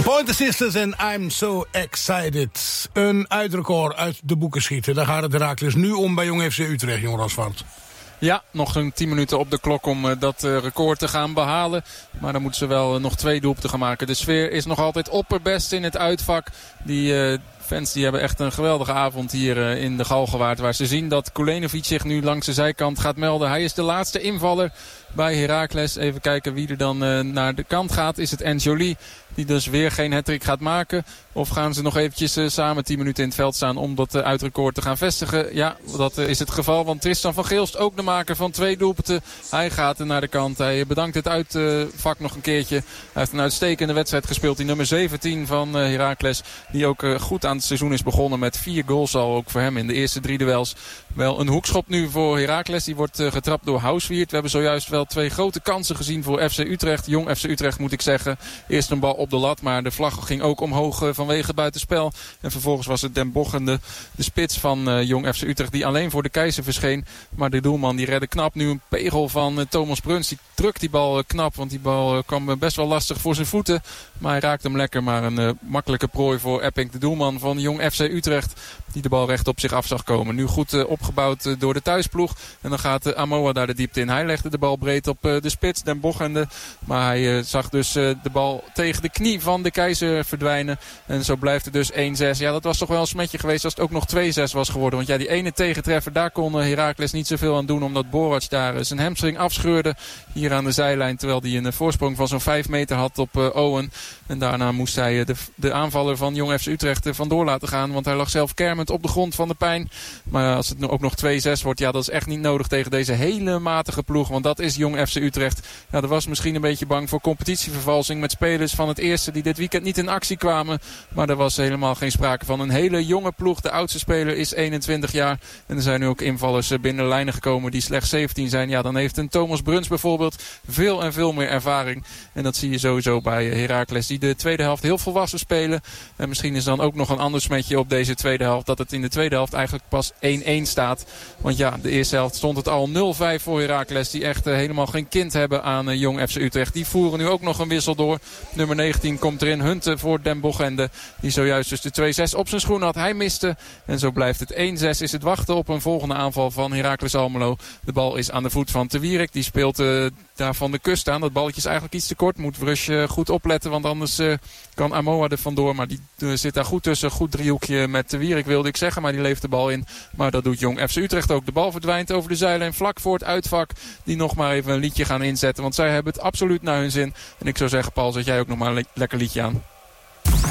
Pointer Sisters en I'm So Excited. Een uitrecord uit de boeken schieten. Daar gaat het Heracles nu om bij Jong FC Utrecht, Jon Rosvart. Ja, nog een 10 minuten op de klok om dat record te gaan behalen. Maar dan moeten ze wel nog 2 doelpunten gaan maken. De sfeer is nog altijd opperbest in het uitvak. Die fans die hebben echt een geweldige avond hier in de Galgenwaard. Waar ze zien dat Kulenovic zich nu langs de zijkant gaat melden. Hij is de laatste invaller bij Heracles. Even kijken wie er dan naar de kant gaat. Is het N'Joli die dus weer geen hattrick gaat maken? Of gaan ze nog eventjes samen 10 minuten in het veld staan om dat uitrecord te gaan vestigen? Ja, dat is het geval. Want Tristan van Geelst, ook de maker van 2 doelpunten. Hij gaat naar de kant. Hij bedankt het uitvak nog een keertje. Hij heeft een uitstekende wedstrijd gespeeld. Die nummer 17 van Heracles. Die ook goed aan het seizoen is begonnen met 4 goals al. Ook voor hem in de eerste 3 duels. Wel een hoekschop nu voor Heracles. Die wordt getrapt door Houswiert. We hebben zojuist wel 2 grote kansen gezien voor FC Utrecht. Jong FC Utrecht moet ik zeggen. Eerst een bal op de lat. Maar de vlag ging ook omhoog vanwege buitenspel. En vervolgens was het Den Bochende, de spits van Jong FC Utrecht. Die alleen voor de Keizer verscheen. Maar de doelman die redde knap. Nu een pegel van Thomas Bruns. Die drukt die bal knap. Want die bal kwam best wel lastig voor zijn voeten. Maar hij raakte hem lekker. Maar een makkelijke prooi voor Epping. De doelman van Jong FC Utrecht. Die de bal recht op zich af zag komen. Nu goed opgebouwd door de thuisploeg. En dan gaat Amoa daar de diepte in. Hij legde de bal breed op de spits, Den Bochende. Maar hij zag dus de bal tegen de knie van de Keizer verdwijnen. En zo blijft het dus 1-6. Ja, dat was toch wel een smetje geweest als het ook nog 2-6 was geworden. Want ja, die ene tegentreffer, daar kon Heracles niet zoveel aan doen. Omdat Borac daar zijn hamstring afscheurde. Hier aan de zijlijn. Terwijl hij een voorsprong van zo'n 5 meter had op Owen. En daarna moest hij de aanvaller van Jong FC Utrecht vandoor laten gaan. Want hij lag zelf kermend op de grond van de pijn. Maar als het ook nog 2-6 wordt, ja, dat is echt niet nodig tegen deze hele matige ploeg. Want dat is Jong FC Utrecht. Ja, er was misschien een beetje bang voor competitievervalsing met spelers van het eerste die dit weekend niet in actie kwamen. Maar er was helemaal geen sprake van. Een hele jonge ploeg. De oudste speler is 21 jaar. En er zijn nu ook invallers binnen de lijnen gekomen die slechts 17 zijn. Ja, dan heeft een Thomas Bruns bijvoorbeeld veel en veel meer ervaring. En dat zie je sowieso bij Heracles. Die de tweede helft heel volwassen spelen. En misschien is dan ook nog een ander smetje op deze tweede helft. Dat het in de tweede helft eigenlijk pas 1-1 staat. Want ja, de eerste helft stond het al 0-5 voor Heracles. Die echt helemaal geen kind hebben aan Jong FC Utrecht. Die voeren nu ook nog een wissel door. Nummer 19 komt erin. Hunten voor Den Bochende. Die zojuist dus de 2-6 op zijn schoen had. Hij miste. En zo blijft het 1-6. Is het wachten op een volgende aanval van Heracles Almelo. De bal is aan de voet van Te Wierik. Die speelt daar van de kust aan. Dat balletje is eigenlijk iets te kort. Moet Rush goed opletten. Want anders kan Amoa er vandoor. Maar die zit daar goed tussen. Goed driehoekje met Te Wierik wilde ik zeggen. Maar die levert de bal in. Maar dat doet Jong FC Utrecht ook. De bal verdwijnt over de zijlijn. Vlak voor het uitvak. Die nog maar even een liedje gaan inzetten. Want zij hebben het absoluut naar hun zin. En ik zou zeggen, Paul, zet jij ook nog maar een lekker liedje aan.